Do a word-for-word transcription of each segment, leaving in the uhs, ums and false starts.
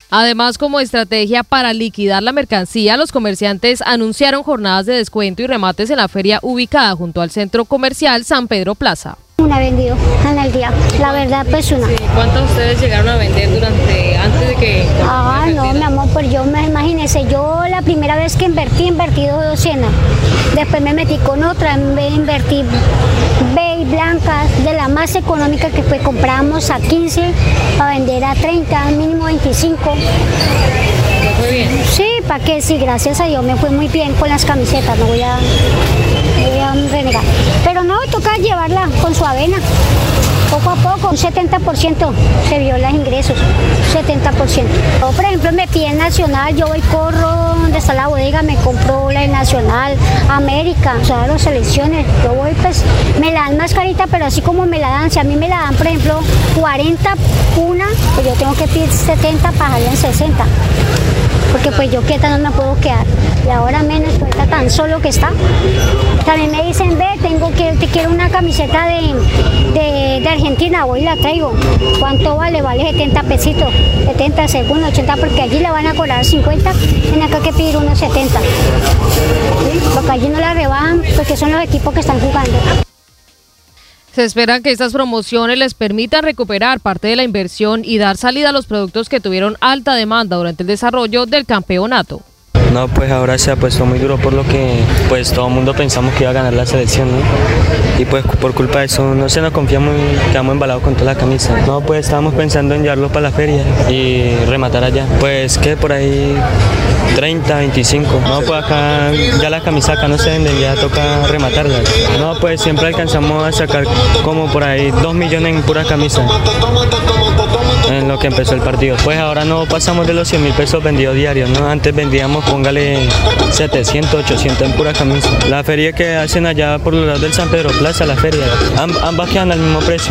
Además, como estrategia para liquidar la mercancía, los comerciantes anunciaron jornadas de descuento y remates en la feria ubicada junto al centro comercial San Pedro Plaza. Una vendido en el día, la verdad pues una. Sí, ¿cuántos ustedes llegaron a vender durante, antes de que...? Ah, no, mi amor, pues yo me imagínese, yo la primera vez que invertí, invertí dos docenas, después me metí con otra, invertí Bey blancas, de la más económica que fue, compramos a quince, para vender a treinta, mínimo veinticinco. ¿Te fue bien? Sí, ¿para qué? Sí, gracias a Dios me fue muy bien con las camisetas, no voy a, voy a renegar. Pero no, toca llevarla con su avena, poco a poco, un setenta por ciento se vio los ingresos, setenta por ciento. Yo, por ejemplo, me pide el Nacional, yo voy, corro donde está la bodega, me compro la Nacional, América, o sea, las selecciones, yo voy, pues, me la dan más carita, pero así como me la dan, si a mí me la dan, por ejemplo, cuarenta una, pues yo tengo que pedir setenta para dejarla en sesenta. Porque pues yo quieta no me puedo quedar, y ahora menos, pues está tan solo que está. También me dicen, ve, tengo que, te quiero una camiseta de, de, de Argentina, voy y la traigo. ¿Cuánto vale? Vale setenta pesitos, setenta según ochenta, porque allí le van a cobrar cincuenta, en acá hay que pedir unos setenta. ¿Sí? Porque allí no la rebajan, porque son los equipos que están jugando. Se espera que estas promociones les permitan recuperar parte de la inversión y dar salida a los productos que tuvieron alta demanda durante el desarrollo del campeonato. No, pues ahora se ha puesto muy duro por lo que pues todo el mundo pensamos que iba a ganar la selección, ¿no? Y pues por culpa de eso no se nos confiamos y quedamos embalados con toda la camisa. No, pues estábamos pensando en llevarlo para la feria y rematar allá. Pues que por ahí treinta, veinticinco. No, pues acá ya las camisas acá no se venden, ya toca rematarlas. No, pues siempre alcanzamos a sacar como por ahí dos millones en puras camisas en lo que empezó el partido. Pues ahora no pasamos de los cien mil pesos vendidos diarios, ¿no? Antes vendíamos, póngale setecientos, ochocientos en pura camisa. La feria que hacen allá por los lados del San Pedro Plaza, la feria, amb- ambas quedan al mismo precio,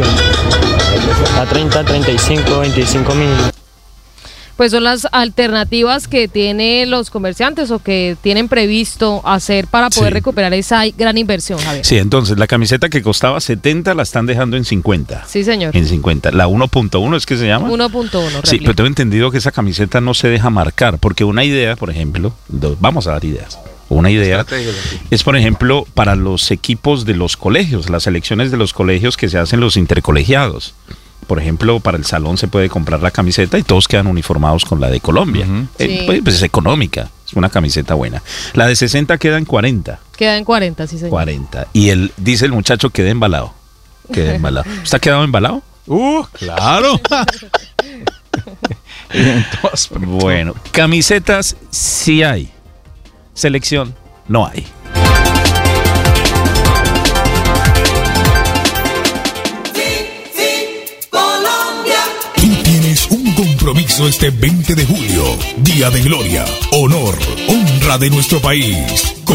a treinta, treinta y cinco, veinticinco mil. Pues son las alternativas que tienen los comerciantes o que tienen previsto hacer para poder sí. recuperar esa gran inversión, Javier. Sí, entonces la camiseta que costaba setenta la están dejando en cincuenta. Sí, señor. En cincuenta. La uno punto uno es que se llama. uno punto uno. Sí, pero tengo entendido que esa camiseta no se deja marcar, porque una idea, por ejemplo, dos, vamos a dar ideas. Una idea es, por ejemplo, para los equipos de los colegios, las selecciones de los colegios que se hacen los intercolegiados. Por ejemplo, para el salón se puede comprar la camiseta y todos quedan uniformados con la de Colombia. Uh-huh. eh, sí. pues, pues es económica, es una camiseta buena. La de sesenta queda en cuarenta. Queda en cuarenta, sí señor. cuarenta. Y el, dice el muchacho, queda embalado. Queda embalado. ¿Usted ha quedado embalado? ¡Uh, claro! Bueno, camisetas sí hay. Selección no hay. Compromiso este veinte de julio, Día de Gloria, honor, honra de nuestro país. Con